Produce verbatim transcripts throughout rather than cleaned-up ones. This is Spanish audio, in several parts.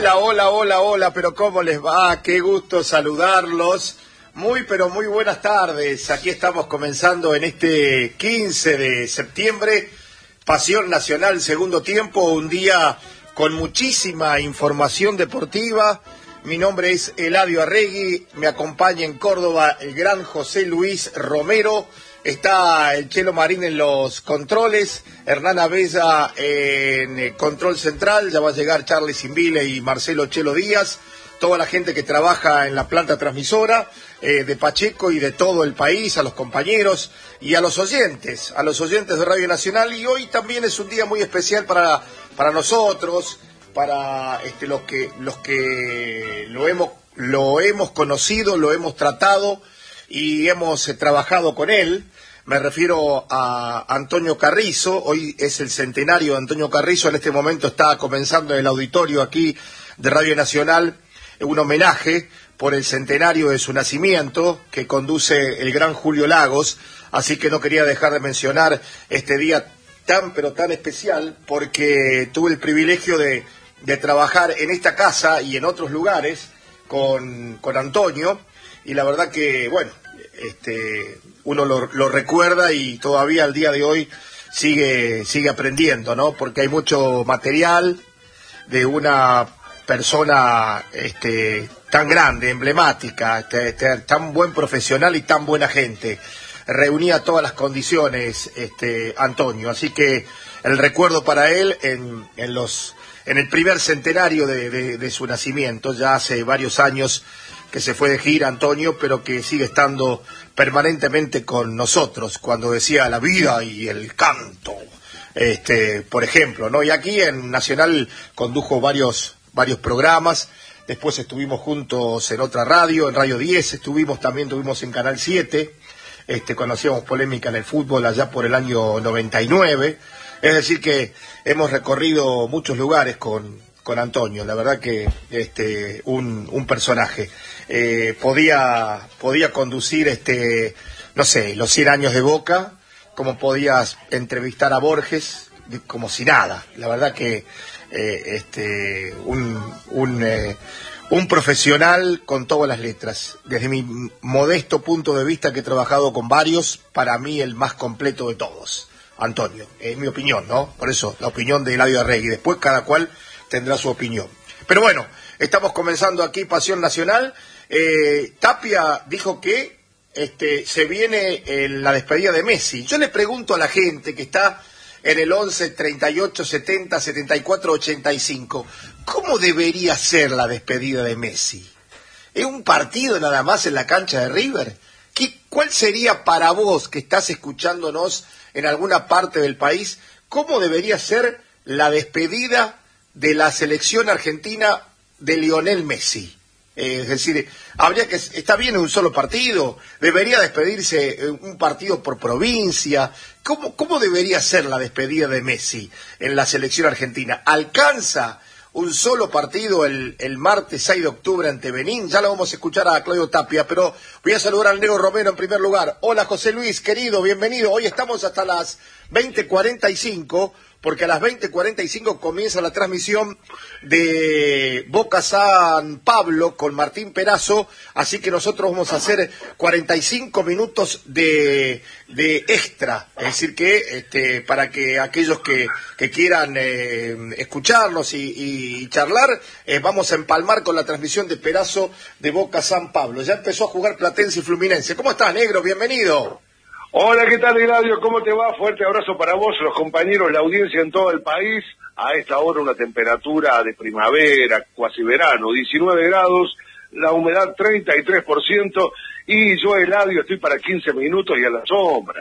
Hola, hola, hola, hola, pero ¿cómo les va? Qué gusto saludarlos. Muy, pero muy buenas tardes. Aquí estamos comenzando en este quince de septiembre, Pasión Nacional, segundo tiempo, un día con muchísima información deportiva. Mi nombre es Eladio Arregui, me acompaña en Córdoba el gran José Luis Romero. Está el Chelo Marín en los controles, Hernán Abella en el control central, ya va a llegar Charlie Simbile y Marcelo Chelo Díaz, toda la gente que trabaja en la planta transmisora eh, de Pacheco y de todo el país, a los compañeros y a los oyentes, a los oyentes de Radio Nacional. Y hoy también es un día muy especial para, para nosotros, para este, los que, los que lo hemos, lo hemos conocido, lo hemos tratado y hemos eh, trabajado con él. Me refiero a Antonio Carrizo. Hoy es el centenario de Antonio Carrizo. En este momento está comenzando en el auditorio aquí de Radio Nacional un homenaje por el centenario de su nacimiento que conduce el gran Julio Lagos. Así que no quería dejar de mencionar este día tan pero tan especial, porque tuve el privilegio de, de trabajar en esta casa y en otros lugares con, con Antonio. Y la verdad que, bueno, este, uno lo, lo recuerda y todavía al día de hoy sigue, sigue aprendiendo, ¿no? Porque hay mucho material de una persona este, tan grande, emblemática, este, este, tan buen profesional y tan buena gente. Reunía todas las condiciones, este, Antonio. Así que el recuerdo para él en, en, los, en el primer centenario de, de, de su nacimiento, ya hace varios años que se fue de gira Antonio, pero que sigue estando permanentemente con nosotros, cuando decía la vida y el canto, este, por ejemplo, ¿no? Y aquí en Nacional condujo varios, varios programas, después estuvimos juntos en otra radio, en Radio diez, estuvimos también, tuvimos en Canal siete, este, cuando hacíamos polémica en el fútbol allá por el año noventa y nueve, es decir que hemos recorrido muchos lugares con con Antonio, la verdad que este un, un personaje. Eh, podía podía conducir este no sé, los cien años de Boca, como podías entrevistar a Borges, como si nada. La verdad que eh, este un un, eh, un profesional con todas las letras. Desde mi modesto punto de vista, que he trabajado con varios, para mí el más completo de todos, Antonio. Es mi opinión, ¿no? Por eso, la opinión de Eladio Arregui. Después cada cual tendrá su opinión. Pero bueno, estamos comenzando aquí Pasión Nacional. Eh, Tapia dijo que este, se viene eh, la despedida de Messi. Yo le pregunto a la gente que está en el once, treinta y ocho, setenta, setenta y cuatro, ochenta y cinco, ¿cómo debería ser la despedida de Messi? ¿Es un partido nada más en la cancha de River? ¿Qué, ¿Cuál sería para vos, que estás escuchándonos en alguna parte del país, cómo debería ser la despedida de la selección argentina de Lionel Messi? Eh, es decir, habría que, está bien en un solo partido, debería despedirse un partido por provincia. ¿Cómo, cómo debería ser la despedida de Messi en la selección argentina? ¿Alcanza un solo partido el, el martes seis de octubre ante Benín? Ya lo vamos a escuchar a Claudio Tapia, pero voy a saludar al Negro Romero en primer lugar. Hola José Luis, querido, bienvenido. Hoy estamos hasta las veinte cuarenta y cinco, porque a las veinte cuarenta y cinco comienza la transmisión de Boca San Pablo con Martín Perazo, así que nosotros vamos a hacer cuarenta y cinco minutos de, de extra, es decir que este, para que aquellos que, que quieran eh, escucharnos y, y charlar, eh, vamos a empalmar con la transmisión de Perazo de Boca San Pablo. Ya empezó a jugar Platense y Fluminense. ¿Cómo estás, Negro? Bienvenido. Hola, ¿qué tal, Eladio? ¿Cómo te va? Fuerte abrazo para vos, los compañeros, la audiencia en todo el país. A esta hora una temperatura de primavera, cuasi verano, diecinueve grados, la humedad treinta y tres por ciento, y yo, Eladio, estoy para quince minutos y a la sombra.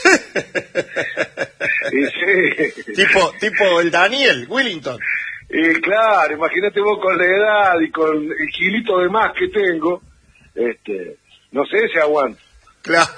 Y sí. Tipo, tipo el Daniel Willington. Y claro, imagínate vos con la edad y con el kilito de más que tengo, este, no sé si aguanto. Claro.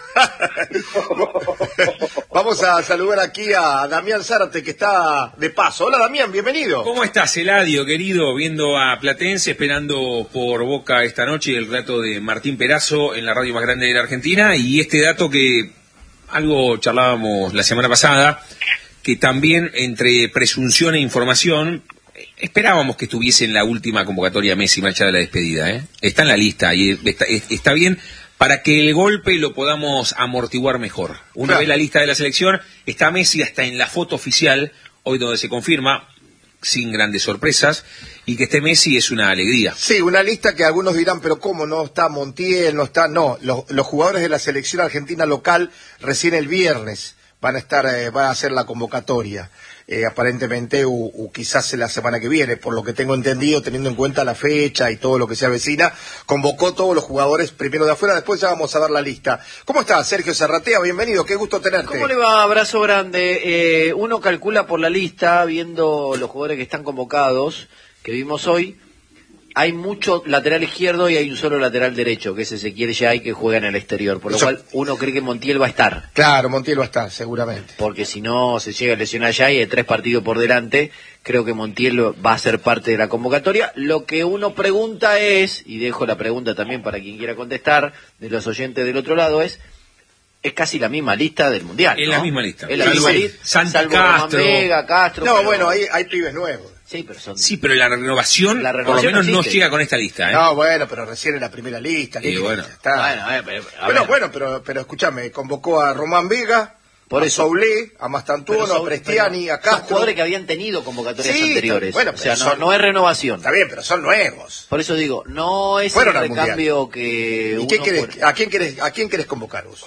Vamos a saludar aquí a Damián Zárate, que está de paso. Hola, Damián, bienvenido. ¿Cómo estás, Eladio, querido? Viendo a Platense, esperando por Boca esta noche el relato de Martín Perazo en la radio más grande de la Argentina. Y este dato que algo charlábamos la semana pasada, que también entre presunción e información, Esperábamos que estuviese en la última convocatoria Messi, más allá de la despedida, ¿eh? Está en la lista y está, está bien para que el golpe lo podamos amortiguar mejor. Uno claro. ve la lista de la selección, está Messi hasta en la foto oficial, hoy donde se confirma, sin grandes sorpresas, y que esté Messi es una alegría. Sí, una lista que algunos dirán, pero ¿cómo no está Montiel? No está, no, los, los jugadores de la selección argentina local recién el viernes van a estar, eh, van a hacer la convocatoria. Eh, aparentemente, o, o quizás la semana que viene, por lo que tengo entendido, teniendo en cuenta la fecha y todo lo que se avecina, convocó todos los jugadores primero de afuera, después ya vamos a dar la lista. ¿Cómo estás, Sergio Serratea? Bienvenido, qué gusto tenerte. ¿Cómo le va? Abrazo grande. Eh, uno calcula por la lista, viendo los jugadores que están convocados, que vimos hoy, hay mucho lateral izquierdo y hay un solo lateral derecho, que es Ezequiel Yay, que juega en el exterior, por lo Eso... cual uno cree que Montiel va a estar. Claro, Montiel va a estar, seguramente. Porque si no se llega a lesionar Yay, hay tres partidos por delante, creo que Montiel va a ser parte de la convocatoria. Lo que uno pregunta es, y dejo la pregunta también para quien quiera contestar, de los oyentes del otro lado, es... Es casi la misma lista del Mundial, Es ¿no? la misma lista. Es la misma lista. Santi Salvo Castro. Román Vega, Castro. No, pero... bueno, hay, hay pibes nuevos. Sí, pero son... Sí, pero la renovación, La renovación por lo menos no no llega con esta lista, ¿eh? No, bueno, pero recién en la primera lista. Sí, bueno. Está. Bueno, eh, pero, a bueno, ver. bueno, pero, pero escúchame, convocó a Román Vega, Por a eso. Soulé, a Mastantuono, Pero son- a Prestiani, pero a Castro. Son jugadores que habían tenido convocatorias Sí, anteriores. bueno, o sea, pero no, son- no es renovación. Está bien, pero son nuevos. Por eso digo, no es Fueron el al recambio que ¿Y uno qué querés, por- a quién querés, a quién querés convocar vos?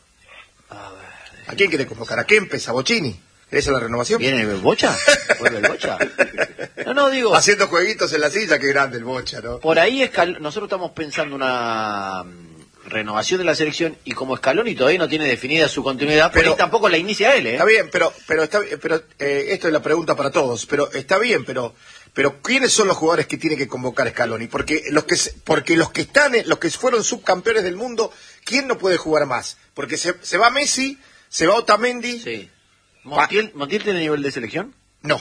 A ver, ¿A quién querés convocar? ¿A Kempes, a Bocini? ¿Querés la renovación? ¿viene el Bocha? ¿Vuelve el Bocha? No, no, digo, Haciendo jueguitos en la silla, qué grande el Bocha, ¿no? por ahí Escal- nosotros estamos pensando una mm, renovación de la selección y como Scaloni todavía no tiene definida su continuidad, pero Pero- ahí tampoco la inicia él, ¿eh? Está bien, pero, pero, está, pero eh, esto es la pregunta para todos, pero está bien, pero, pero ¿quiénes son los jugadores que tiene que convocar Scaloni? Porque los que, se- porque los que están, en- los que fueron subcampeones del mundo, ¿quién no puede jugar más? Porque se, se va Messi, se va Otamendi, Sí. ¿Montiel, ¿Montiel tiene nivel de selección? no,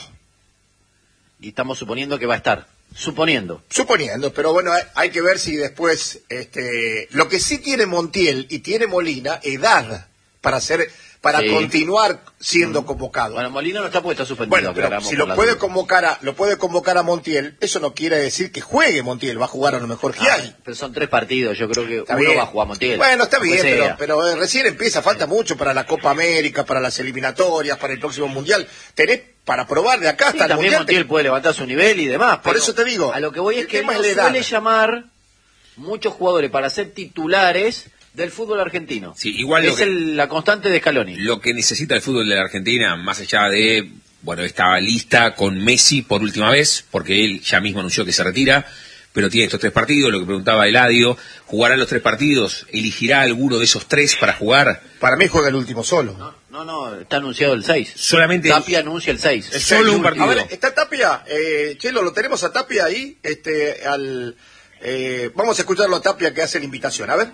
Y estamos suponiendo que va a estar. Suponiendo. suponiendo, pero bueno, hay, hay que ver si después, este, lo que sí tiene Montiel y tiene Molina, edad para hacer, para Sí. continuar siendo convocado. Bueno, Molina no está puesto suspendido. Bueno, pero aclaramos si por lo la puede duda. convocar a, lo puede convocar a Montiel, eso no quiere decir que juegue Montiel, va a jugar a lo mejor que Ah, hay. pero son tres partidos, yo creo que Está uno bien. va a jugar Montiel. Bueno, está aunque bien, pero, sea. pero eh, recién empieza, falta mucho para la Copa América, para las eliminatorias, para el próximo Mundial. Tenés para probar de acá Sí, hasta el también Mundial. Montiel puede levantar su nivel y demás. Por pero eso te digo, A lo que voy es el que tema no es la edad. suele llamar muchos jugadores para ser titulares del fútbol argentino. Sí, igual lo es que- el- la constante de Scaloni. Lo que necesita el fútbol de la Argentina, más allá de, bueno, esta lista con Messi por última vez, porque él ya mismo anunció que se retira, pero tiene estos tres partidos, lo que preguntaba Eladio, ¿jugará los tres partidos? ¿Elegirá alguno de esos tres para jugar? Para mí juega el último solo. No, no, no, está anunciado el seis. Solamente Tapia anuncia el seis. El solo seis, un partido. A ver, ¿está Tapia? Eh, Chelo, ¿lo tenemos a Tapia ahí? Este, al, eh, vamos a escucharlo a Tapia que hace la invitación, a ver.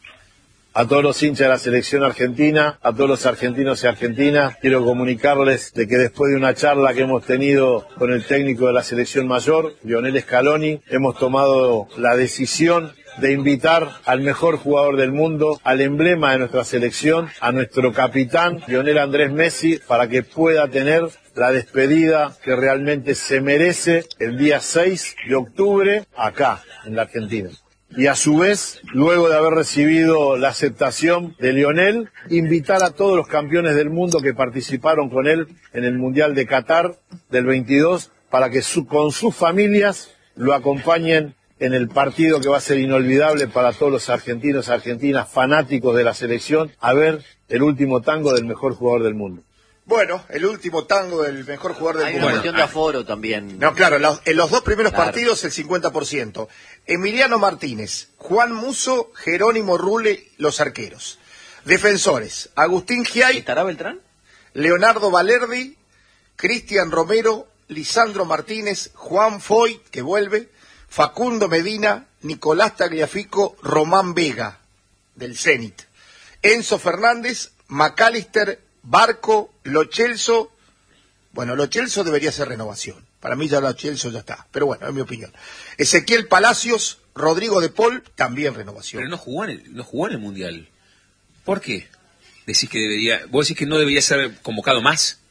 A todos los hinchas de la selección argentina, a todos los argentinos y argentinas, quiero comunicarles de que después de una charla que hemos tenido con el técnico de la selección mayor, Lionel Scaloni, hemos tomado la decisión de invitar al mejor jugador del mundo, al emblema de nuestra selección, a nuestro capitán, Lionel Andrés Messi, para que pueda tener la despedida que realmente se merece el día seis de octubre acá, en la Argentina. Y a su vez, luego de haber recibido la aceptación de Lionel, invitar a todos los campeones del mundo que participaron con él en el Mundial de Qatar del veintidós para que su, con sus familias lo acompañen en el partido que va a ser inolvidable para todos los argentinos y argentinas fanáticos de la selección, a ver el último tango del mejor jugador del mundo. Bueno, el último tango del mejor jugador del Hay mundo. una Bueno, cuestión ah. de aforo también. No, claro, en los, en los dos primeros Claro. partidos el cincuenta por ciento. Emiliano Martínez, Juan Muso, Jerónimo Rule, los arqueros. Defensores, Agustín Giay, ¿Estará Beltrán? Leonardo Valerdi, Cristian Romero, Lisandro Martínez, Juan Foy, que vuelve, Facundo Medina, Nicolás Tagliafico, Román Vega, del Zenit. Enzo Fernández, McAllister, Barco, Lo Celso. Bueno, Lo Celso debería ser renovación. Para mí ya Lo Celso ya está. Pero bueno, es mi opinión. Ezequiel Palacios, Rodrigo de Paul, también renovación. Pero no jugó en el, no jugó en el Mundial. ¿Por qué? Decís que debería, vos decís que no debería ser convocado más.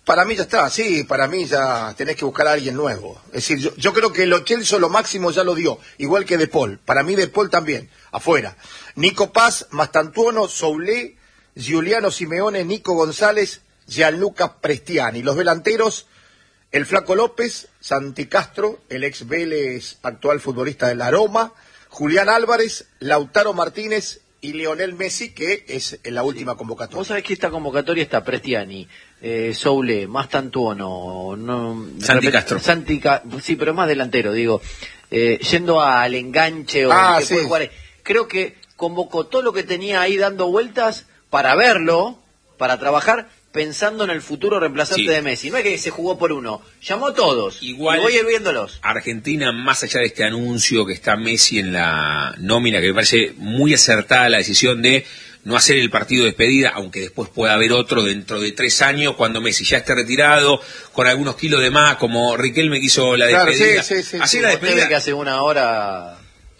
Para mí ya está, sí, para mí ya tenés que buscar a alguien nuevo. Es decir, yo, yo creo que lo Chelsea lo máximo ya lo dio, igual que De Paul. Para mí De Paul también, afuera. Nico Paz, Mastantuono, Soulé, Giuliano Simeone, Nico González, Gianluca Prestiani. Los delanteros, el Flaco López, Santi Castro, el ex Vélez, actual futbolista de la Roma, Julián Álvarez, Lautaro Martínez y Lionel Messi, que es en la última convocatoria. Vos sabés que esta convocatoria está Prestiani, eh, Soule, Mastantuono, no, Santi repet- Castro. Santi Ca- sí, pero es más delantero, digo, eh, yendo al enganche o Ah, que sí. puede jugar ahí. Creo que convocó todo lo que tenía ahí dando vueltas para verlo, para trabajar, pensando en el futuro reemplazante Sí. de Messi. No es que se jugó por uno, llamó a todos. Igual- y voy a ir viéndolos. Argentina, más allá de este anuncio que está Messi en la nómina, que me parece muy acertada la decisión de no hacer el partido de despedida, aunque después pueda haber otro dentro de tres años, cuando Messi ya esté retirado, con algunos kilos de más, como Riquelme que hizo la Claro, despedida. sí, sí, sí, Así sí. la Usted ve despedida, que hace una hora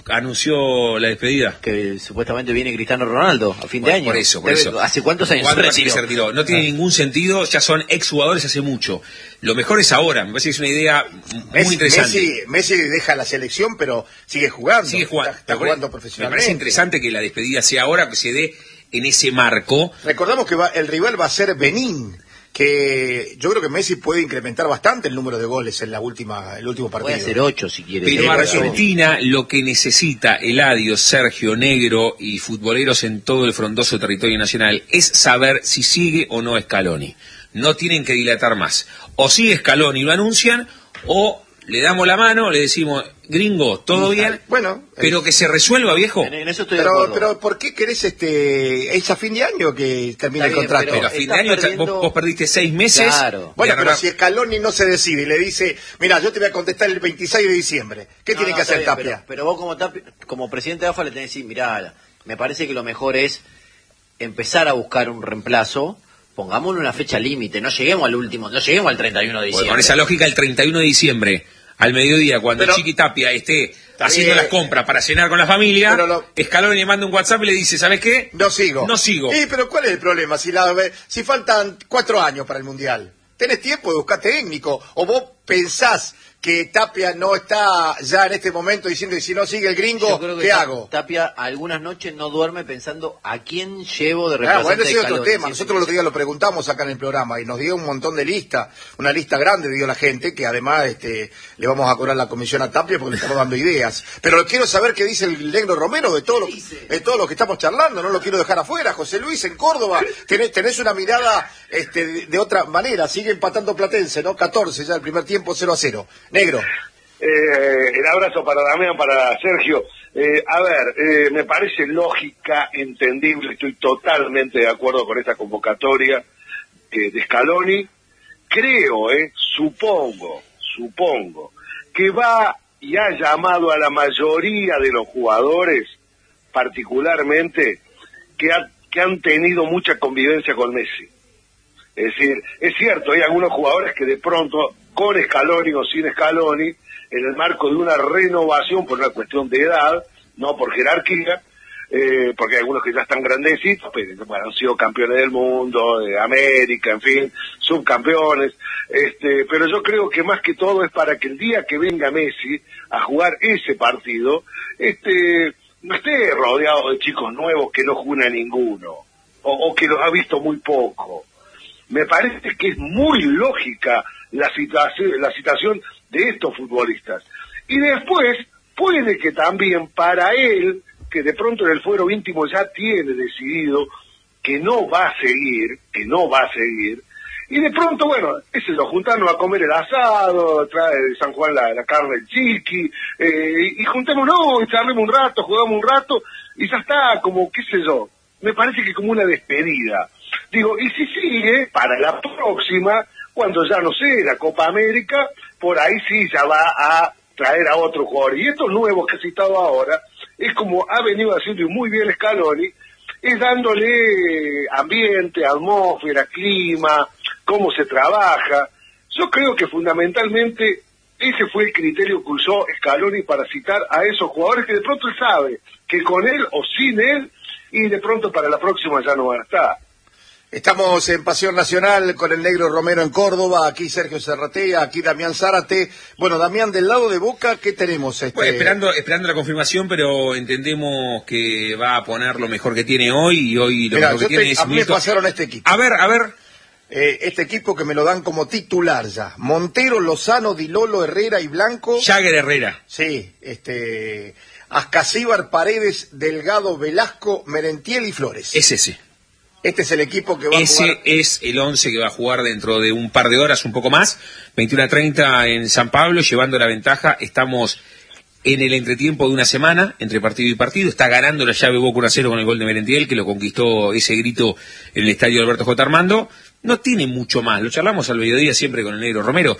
anunció la despedida. que supuestamente viene Cristiano Ronaldo a fin de Bueno, año. por eso, por Usted ve, eso. ¿Hace cuántos años ¿Cuánto se hace que retiró? se retiró? No tiene ningún sentido, ya son exjugadores hace mucho. Lo mejor es ahora, me parece que es una idea muy Messi, interesante. Messi, Messi deja la selección, pero sigue jugando. Sigue jugando. Está, está jugando profesionalmente. Me parece interesante que la despedida sea ahora, que se dé en ese marco. Recordamos que va, el rival va a ser Benín, que yo creo que Messi puede incrementar bastante el número de goles en la última, el último partido. Puede hacer ocho si quiere. Pero Sí, por eso- Argentina lo que necesita, Eladio, Sergio, Negro y futboleros en todo el frondoso territorio nacional, es saber si sigue o no Scaloni. No tienen que dilatar más. O sigue Scaloni y lo anuncian, o le damos la mano, le decimos, gringo, todo bien, Bueno, pero que se resuelva, viejo. En, en eso estoy de pero, acuerdo. pero ¿por qué querés este es a fin de año que termine el Está bien, contrato? Pero a fin de Estás año perdiendo- vos, vos perdiste seis meses. Claro. Bueno, de pero arreglar- si Scaloni no se decide y le dice, mira, yo te voy a contestar el veintiséis de diciembre, ¿qué No, tiene no, que está hacer bien, Tapia? Pero, pero vos como, Tapia- como presidente de A F A le tenés que decir, mirá, me parece que lo mejor es empezar a buscar un reemplazo, pongámosle una fecha límite, no lleguemos al último, no lleguemos al treinta y uno de Bueno, diciembre. con esa lógica, el treinta y uno de diciembre, al mediodía, cuando Pero- Chiqui Tapia esté haciendo Eh, las compras para cenar con la familia, pero lo- Scaloni le manda un WhatsApp y le dice, ¿sabes qué? No sigo. No sigo. Sí, pero ¿cuál es el problema? Si, la, si faltan cuatro años para el Mundial, tenés tiempo de buscar técnico, o vos pensás que Tapia no está ya en este momento diciendo, y si no sigue el gringo, Yo creo que ¿qué Ta- hago? Tapia algunas noches no duerme pensando a quién llevo de Ah, reemplazante bueno, ese de es otro Scaloni. tema. Sí, Nosotros el otro día lo preguntamos acá en el programa y nos dio un montón de listas, una lista grande dio la gente, que además este, le vamos a cobrar la comisión a Tapia porque le estamos dando ideas. Pero quiero saber qué dice el negro Romero de todo, lo, de todo lo que estamos charlando, no lo quiero dejar afuera. José Luis, en Córdoba, tenés, tenés una mirada este, de, de otra manera, sigue empatando Platense, ¿no? catorce ya el primer tiempo, cero a cero. Negro. Eh, el abrazo para Damián, para Sergio. Eh, a ver, eh, me parece lógica, entendible, estoy totalmente de acuerdo con esta convocatoria eh, de Scaloni. Creo, eh, supongo, supongo, que va y ha llamado a la mayoría de los jugadores, particularmente, que, ha- que han tenido mucha convivencia con Messi. Es decir, es cierto, hay algunos jugadores que de pronto, con Scaloni o sin Scaloni, en el marco de una renovación por una cuestión de edad, no por jerarquía, eh, porque hay algunos que ya están grandecitos, pero bueno, han sido campeones del mundo, de América, en fin, subcampeones, este, pero yo creo que más que todo es para que el día que venga Messi a jugar ese partido, este, no esté rodeado de chicos nuevos que no juegan a ninguno, o, o que los ha visto muy poco. Me parece que es muy lógica la situación, la situación de estos futbolistas. Y después, puede que también para él, que de pronto en el fuero íntimo ya tiene decidido que no va a seguir, que no va a seguir, y de pronto, bueno, ese lo juntarnos a comer el asado, trae de San Juan la, la carne del chiqui, eh, y juntémonos, y charlemos un rato, jugamos un rato, y ya está, como, qué sé yo, me parece que como una despedida. Digo, y si sigue, para la próxima, cuando ya no sé, la Copa América, por ahí sí ya va a traer a otro jugador. Y estos nuevos que he citado ahora, es como ha venido haciendo muy bien Scaloni, es dándole ambiente, atmósfera, clima, cómo se trabaja. Yo creo que fundamentalmente ese fue el criterio que usó Scaloni para citar a esos jugadores que de pronto él sabe que con él o sin él, y de pronto para la próxima ya no van a estar. Estamos en Pasión Nacional con el Negro Romero en Córdoba, aquí Sergio Serratea, aquí Damián Zárate. Bueno, Damián, del lado de Boca, ¿qué tenemos? Este... Bueno, esperando, esperando la confirmación, pero entendemos que va a poner lo mejor que tiene hoy, y hoy lo Mirá, mejor que te, tiene es... A mí me pasaron este equipo. A ver, a ver... Eh, este equipo que me lo dan como titular ya. Montero, Lozano, Di Lolo, Herrera y Blanco. Jagger Herrera. Sí, este... Ascasíbar, Paredes, Delgado, Velasco, Merentiel y Flores. Es ese. Este es el equipo que va Ese a jugar. Ese es el once que va a jugar dentro de un par de horas, un poco más. veintiuno a treinta en San Pablo, llevando la ventaja. Estamos en el entretiempo de una semana, entre partido y partido. Está ganando la llave Boca uno a cero con el gol de Merentiel, que lo conquistó ese grito en el estadio Alberto J. Armando. No tiene mucho más. Lo charlamos al mediodía siempre con el Negro Romero.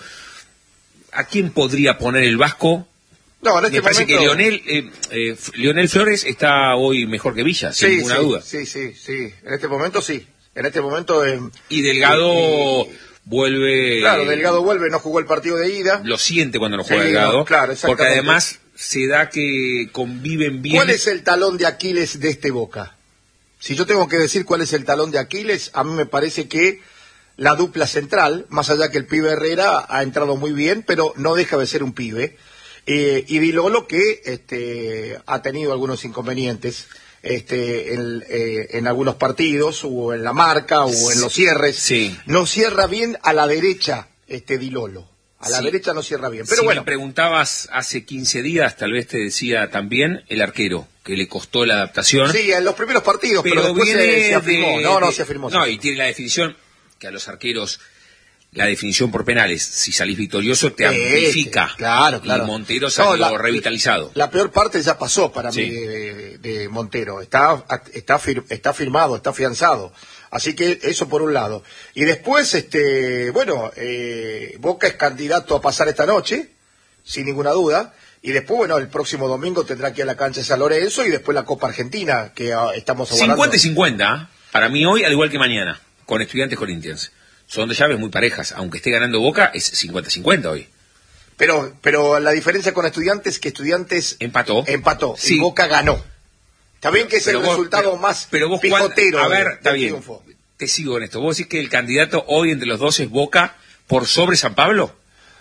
¿A quién podría poner el Vasco? No, en este Me parece momento... que Leonel, eh, eh, Leonel Flores está hoy mejor que Villa, sin sí, ninguna sí, duda. Sí, sí, sí. En este momento sí. En este momento... Eh, y Delgado eh, eh, vuelve... Claro, Delgado vuelve, no jugó el partido de ida. Lo siente cuando no juega sí, Delgado. No, claro, porque además se da que conviven bien. ¿Cuál es el talón de Aquiles de este Boca? Si yo tengo que decir cuál es el talón de Aquiles, a mí me parece que la dupla central, más allá que el pibe Herrera ha entrado muy bien, pero no deja de ser un pibe. Eh, y Di Lolo, que este, ha tenido algunos inconvenientes este, en, eh, en algunos partidos, o en la marca, o en los cierres. Sí. No cierra bien a la derecha este Di Lolo. A la sí. derecha no cierra bien. Pero si bueno. me preguntabas hace quince días, tal vez te decía también el arquero, que le costó la adaptación. Sí, en los primeros partidos, pero, pero después viene se, se afirmó. De, no, no, de, se afirmó. No, se y tiene la definición que a los arqueros... La definición por penales, si salís victorioso, te amplifica. Este, claro, claro. Y Montero salió no, la, revitalizado. La peor parte ya pasó para sí. mí de, de Montero. Está, está, fir, está firmado, está afianzado. Así que eso por un lado. Y después, este, bueno, eh, Boca es candidato a pasar esta noche, sin ninguna duda. Y después, bueno, el próximo domingo tendrá que ir a la cancha de San Lorenzo y después la Copa Argentina, que uh, estamos aguardando. cincuenta y cincuenta, para mí hoy, al igual que mañana, con Estudiantes Corinthians. Son dos llaves muy parejas, aunque esté ganando Boca, es cincuenta cincuenta hoy. Pero pero la diferencia con Estudiantes es que Estudiantes empató, empató sí. y Boca ganó. Está bien que es pero el vos, resultado pero, más pero vos pijotero. A ver, de, está de bien, triunfo. Te sigo en esto. ¿Vos decís que el candidato hoy entre los dos es Boca por sobre San Pablo?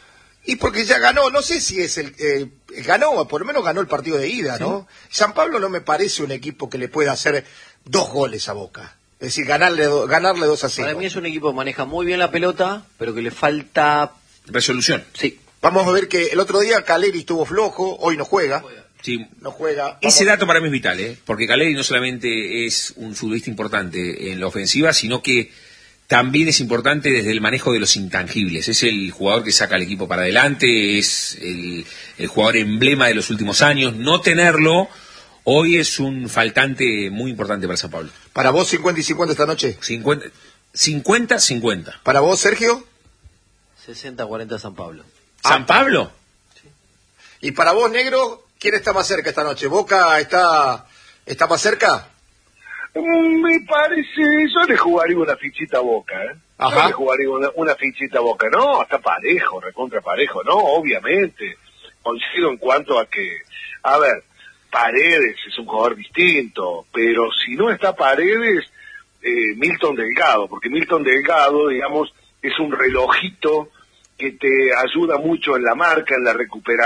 Y porque ya ganó, no sé si es el... Eh, ganó, por lo menos ganó el partido de ida, ¿sí? ¿No? San Pablo no me parece un equipo que le pueda hacer dos goles a Boca. Es decir, ganarle, do, ganarle dos a cero. Para mí es un equipo que maneja muy bien la pelota, pero que le falta... Resolución. Sí. Vamos a ver que el otro día Caleri estuvo flojo, hoy no juega. Sí. No juega. Vamos. Ese dato para mí es vital, ¿eh? Porque Caleri no solamente es un futbolista importante en la ofensiva, sino que también es importante desde el manejo de los intangibles. Es el jugador que saca al equipo para adelante, es el, el jugador emblema de los últimos años. No tenerlo... Hoy es un faltante muy importante para San Pablo. ¿Para vos cincuenta y cincuenta esta noche? cincuenta cincuenta. ¿Para vos, Sergio? sesenta cuarenta San Pablo. ¿San Pablo? Sí. ¿Y para vos, Negro, quién está más cerca esta noche? ¿Boca está, está más cerca? Me parece, yo le jugaría una fichita a Boca, ¿eh? Ajá. Yo le jugaría una, una fichita a Boca. No, está parejo, recontra parejo, no, obviamente. Coincido en cuanto a que, a ver, Paredes es un jugador distinto, pero si no está Paredes, eh, Milton Delgado, porque Milton Delgado, digamos, es un relojito que te ayuda mucho en la marca, en la recuperación.